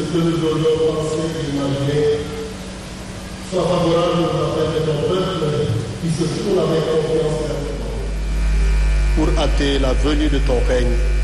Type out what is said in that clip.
que nous aurions pensé et imaginé soit favorable aux appels de ton peuple qui se tourne avec confiance vers toi. Pour hâter la venue de ton règne,